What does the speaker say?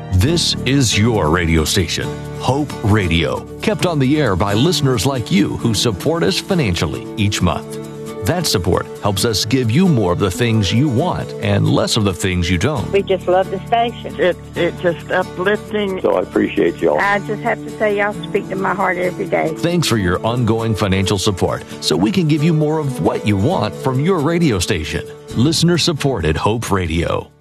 This is your radio station, Hope Radio, kept on the air by listeners like you who support us financially each month. That support helps us give you more of the things you want and less of the things you don't. We just love the station. It's just uplifting. So I appreciate y'all. I just have to say y'all speak to my heart every day. Thanks for your ongoing financial support so we can give you more of what you want from your radio station. Listener supported Hope Radio.